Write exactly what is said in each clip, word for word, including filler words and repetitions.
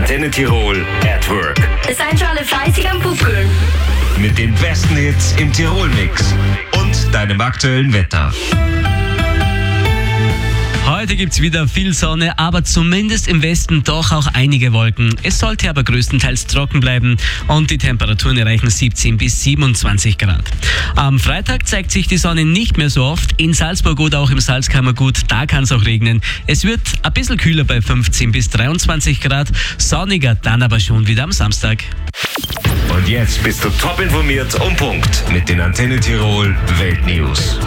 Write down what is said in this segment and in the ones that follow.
Antenne Tirol at Work. Seid schon alle fleißig am Pupkeln. Mit den besten Hits im Tirol-Mix und deinem aktuellen Wetter. Heute gibt's wieder viel Sonne, aber zumindest im Westen doch auch einige Wolken. Es sollte aber größtenteils trocken bleiben und die Temperaturen erreichen siebzehn bis siebenundzwanzig Grad. Am Freitag zeigt sich die Sonne nicht mehr so oft. In Salzburg oder auch im Salzkammergut, da kann es auch regnen. Es wird ein bisschen kühler bei fünfzehn bis dreiundzwanzig Grad, sonniger dann aber schon wieder am Samstag. Und jetzt bist du top informiert um Punkt mit den Antenne Tirol Weltnews.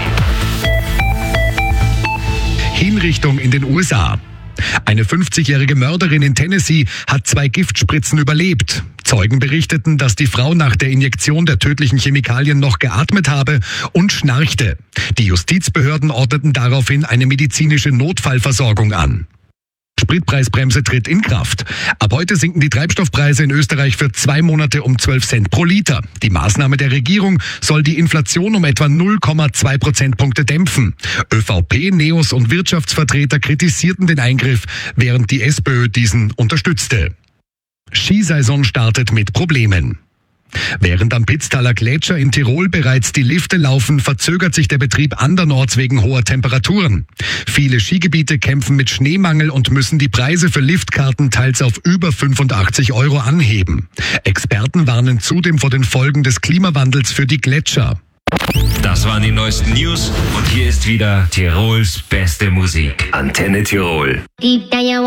Hinrichtung in den U S A. Eine fünfzigjährige Mörderin in Tennessee hat zwei Giftspritzen überlebt. Zeugen berichteten, dass die Frau nach der Injektion der tödlichen Chemikalien noch geatmet habe und schnarchte. Die Justizbehörden ordneten daraufhin eine medizinische Notfallversorgung an. Spritpreisbremse tritt in Kraft. Ab heute sinken die Treibstoffpreise in Österreich für zwei Monate um zwölf Cent pro Liter. Die Maßnahme der Regierung soll die Inflation um etwa null Komma zwei Prozentpunkte dämpfen. ÖVP, Neos und Wirtschaftsvertreter kritisierten den Eingriff, während die SPÖ diesen unterstützte. Skisaison startet mit Problemen. Während am Pitztaler Gletscher in Tirol bereits die Lifte laufen, verzögert sich der Betrieb andernorts wegen hoher Temperaturen. Viele Skigebiete kämpfen mit Schneemangel und müssen die Preise für Liftkarten teils auf über fünfundachtzig Euro anheben. Experten warnen zudem vor den Folgen des Klimawandels für die Gletscher. Das waren die neuesten News und hier ist wieder Tirols beste Musik. Antenne Tirol.